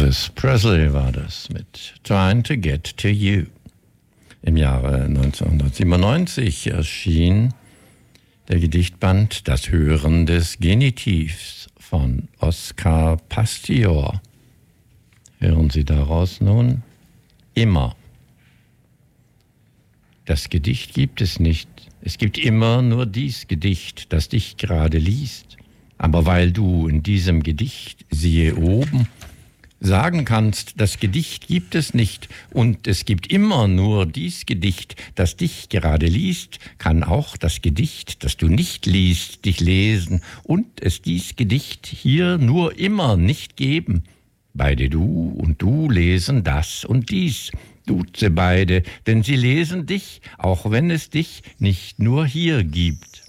Elvis Presley war das mit Trying to Get to You. Im Jahre 1997 erschien der Gedichtband Das Hören des Genitivs von Oskar Pastior. Hören Sie daraus nun: Immer. Das Gedicht gibt es nicht. Es gibt immer nur dies Gedicht, das dich gerade liest. Aber weil du in diesem Gedicht, siehe oben, sagen kannst, das Gedicht gibt es nicht und es gibt immer nur dies Gedicht, das dich gerade liest, kann auch das Gedicht, das du nicht liest, dich lesen und es dies Gedicht hier nur immer nicht geben. Beide du und du lesen das und dies, duze beide, denn sie lesen dich, auch wenn es dich nicht nur hier gibt.